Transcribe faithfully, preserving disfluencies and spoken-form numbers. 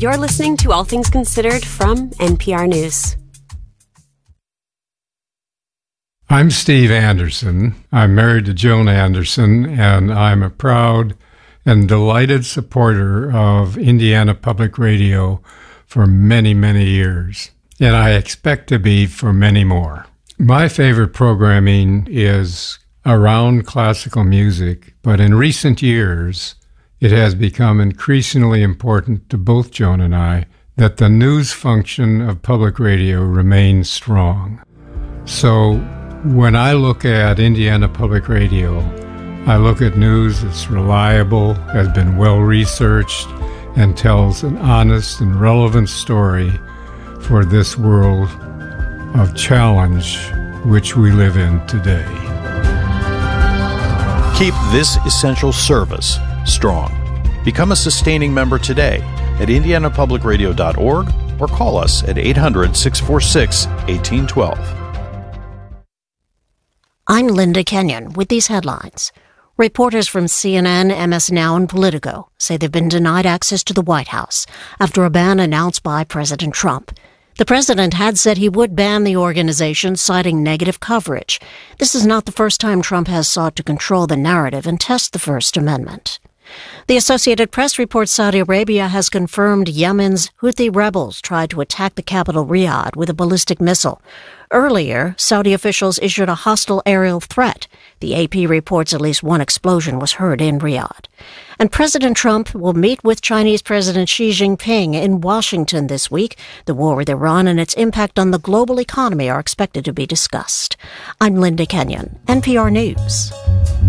You're listening to All Things Considered from N P R News. I'm Steve Anderson. I'm married to Joan Anderson, and I'm a proud and delighted supporter of Indiana Public Radio for many, many years, and I expect to be for many more. My favorite programming is around classical music, but in recent years, it has become increasingly important to both Joan and I that the news function of public radio remains strong. So when I look at Indiana Public Radio, I look at news that's reliable, has been well researched, and tells an honest and relevant story for this world of challenge which we live in today. Keep this essential service strong. Become a sustaining member today at indiana public radio dot org or call us at eight hundred, six four six, one eight one two. I'm Linda Kenyon with these headlines. Reporters from C N N, M S Now, and Politico say they've been denied access to the White House after a ban announced by President Trump. The president had said he would ban the organization, citing negative coverage. This is not the first time Trump has sought to control the narrative and test the First Amendment. The Associated Press reports Saudi Arabia has confirmed Yemen's Houthi rebels tried to attack the capital Riyadh with a ballistic missile. Earlier, Saudi officials issued a hostile aerial threat. The A P reports at least one explosion was heard in Riyadh. And President Trump will meet with Chinese President Xi Jinping in Washington this week. The war with Iran and its impact on the global economy are expected to be discussed. I'm Linda Kenyon, N P R News.